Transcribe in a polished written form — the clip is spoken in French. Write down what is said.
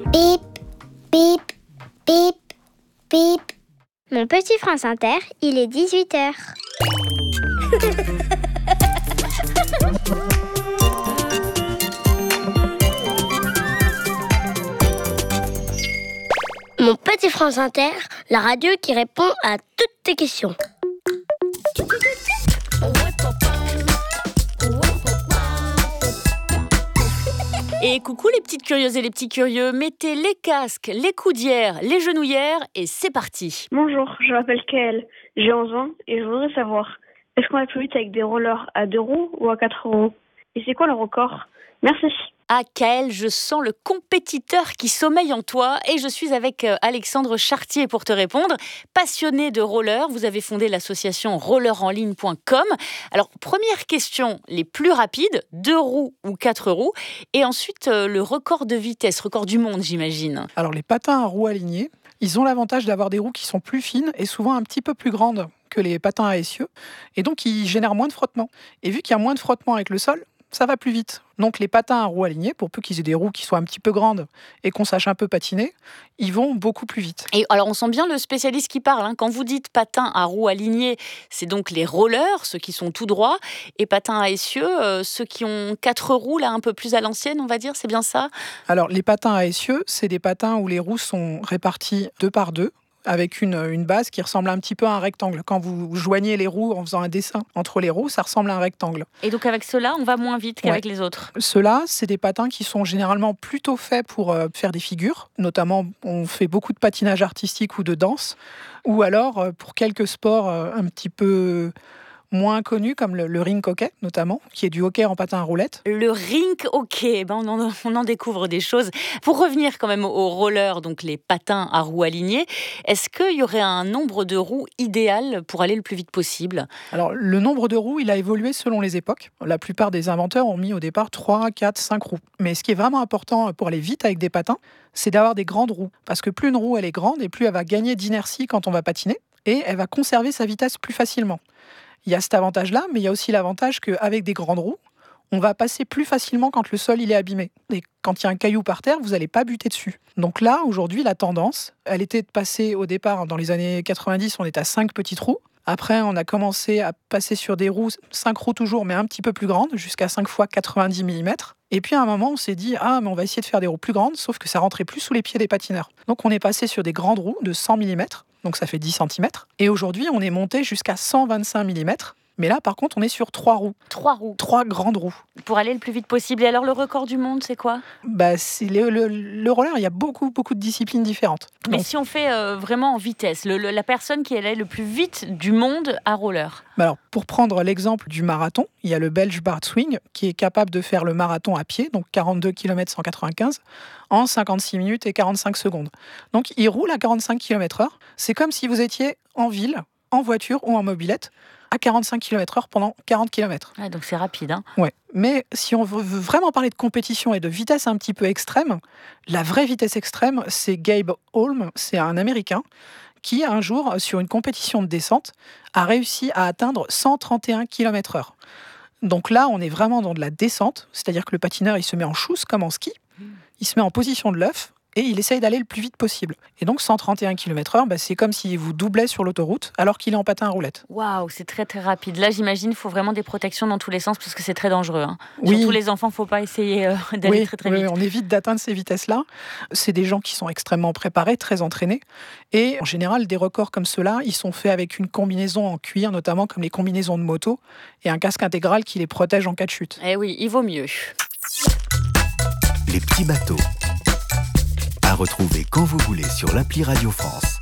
Bip, bip, bip, bip. Mon petit France Inter, il est 18h. Mon petit France Inter, la radio qui répond à toutes tes questions. Et coucou les petites curieuses et les petits curieux, mettez les casques, les coudières, les genouillères et c'est parti. Bonjour, je m'appelle Kael, j'ai 11 ans et je voudrais savoir, est-ce qu'on va plus vite avec des rollers à 2 roues ou à 4 roues? Et c'est quoi le record? Merci. Ah Kael, je sens le compétiteur qui sommeille en toi et je suis avec Alexandre Chartier pour te répondre. Passionné de roller, vous avez fondé l'association rollerenligne.com. Alors, première question, les plus rapides, 2 roues ou 4 roues. Et ensuite, le record de vitesse, record du monde, j'imagine. Alors, les patins à roues alignées, ils ont l'avantage d'avoir des roues qui sont plus fines et souvent un petit peu plus grandes que les patins à essieu. Et donc, ils génèrent moins de frottement. Et vu qu'il y a moins de frottement avec le sol, ça va plus vite. Donc les patins à roues alignées, pour peu qu'ils aient des roues qui soient un petit peu grandes et qu'on sache un peu patiner, ils vont beaucoup plus vite. Et alors on sent bien le spécialiste qui parle, hein. Quand vous dites patins à roues alignées, c'est donc les rollers, ceux qui sont tout droits, et patins à essieu, ceux qui ont 4 roues, là un peu plus à l'ancienne, on va dire, c'est bien ça? Alors les patins à essieu, c'est des patins où les roues sont réparties 2 par 2. Avec une base qui ressemble un petit peu à un rectangle. Quand vous joignez les roues en faisant un dessin entre les roues, ça ressemble à un rectangle. Et donc avec ceux-là, on va moins vite qu'avec les autres. Ceux-là, c'est des patins qui sont généralement plutôt faits pour faire des figures. Notamment, on fait beaucoup de patinage artistique ou de danse. Ou alors, pour quelques sports un petit peu moins connus, comme le rink hockey, notamment, qui est du hockey en patin à roulettes. Le rink hockey, on en découvre des choses. Pour revenir quand même aux rollers, donc les patins à roues alignées, est-ce qu'il y aurait un nombre de roues idéal pour aller le plus vite possible? Alors, le nombre de roues, il a évolué selon les époques. La plupart des inventeurs ont mis au départ 3, 4, 5 roues. Mais ce qui est vraiment important pour aller vite avec des patins, c'est d'avoir des grandes roues. Parce que plus une roue elle est grande, et plus elle va gagner d'inertie quand on va patiner, et elle va conserver sa vitesse plus facilement. Il y a cet avantage-là, mais il y a aussi l'avantage qu'avec des grandes roues, on va passer plus facilement quand le sol il est abîmé. Et quand il y a un caillou par terre, vous n'allez pas buter dessus. Donc là, aujourd'hui, la tendance, elle était de passer au départ, dans les années 90, on était à 5 petites roues. Après, on a commencé à passer sur des roues, 5 roues toujours, mais un petit peu plus grandes, jusqu'à 5 fois 90 mm. Et puis à un moment, on s'est dit, mais on va essayer de faire des roues plus grandes, sauf que ça rentrait plus sous les pieds des patineurs. Donc on est passé sur des grandes roues de 100 mm, donc ça fait 10 cm. Et aujourd'hui, on est monté jusqu'à 125 mm. Mais là, par contre, on est sur 3 roues. 3 roues. 3 grandes roues. Pour aller le plus vite possible. Et alors, le record du monde, c'est quoi? C'est le roller, il y a beaucoup de disciplines différentes. Mais donc, si on fait vraiment en vitesse, la personne qui est allée le plus vite du monde à roller? Alors, pour prendre l'exemple du marathon, il y a le Belge Bart Swing qui est capable de faire le marathon à pied, donc 42 km 195, en 56 minutes et 45 secondes. Donc, il roule à 45 km/h. C'est comme si vous étiez en ville, en voiture ou en mobilette, à 45 km/h pendant 40 km. Ah, donc c'est rapide, hein? Ouais. Mais si on veut vraiment parler de compétition et de vitesse un petit peu extrême, la vraie vitesse extrême, c'est Gabe Holm, c'est un Américain, qui un jour, sur une compétition de descente, a réussi à atteindre 131 km/h. Donc là, on est vraiment dans de la descente, c'est-à-dire que le patineur, il se met en chousse comme en ski, il se met en position de l'œuf, et il essaye d'aller le plus vite possible. Et donc 131 km/h, c'est comme s'il vous doublait sur l'autoroute alors qu'il est en patin à roulettes. Waouh, c'est très très rapide. Là, j'imagine, il faut vraiment des protections dans tous les sens parce que c'est très dangereux. Hein. Oui. Surtout les enfants, il ne faut pas essayer d'aller très vite. Oui, on évite d'atteindre ces vitesses-là. C'est des gens qui sont extrêmement préparés, très entraînés. Et en général, des records comme ceux-là, ils sont faits avec une combinaison en cuir, notamment comme les combinaisons de moto, et un casque intégral qui les protège en cas de chute. Eh oui, il vaut mieux. Les petits bateaux. À retrouver quand vous voulez sur l'appli Radio France.